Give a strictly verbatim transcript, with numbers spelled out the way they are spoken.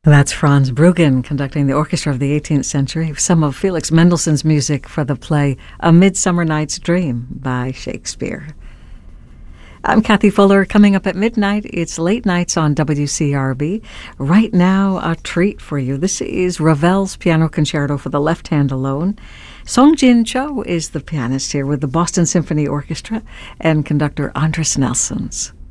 That's Franz Bruggen conducting the orchestra of the eighteenth century, some of Felix Mendelssohn's music for the play A Midsummer Night's Dream by Shakespeare. I'm Kathy Fuller. Coming up at midnight, it's Late Nights on W C R B. Right now, a treat for you. This is Ravel's Piano Concerto for the Left Hand Alone. Song Jin Cho is the pianist here with the Boston Symphony Orchestra and conductor Andris Nelsons.